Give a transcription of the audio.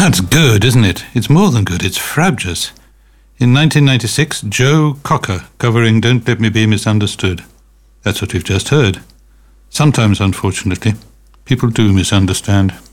That's good, isn't it? It's more than good, it's frabjous. In 1996, Joe Cocker, covering Don't Let Me Be Misunderstood. That's what we've just heard. Sometimes, unfortunately, people do misunderstand.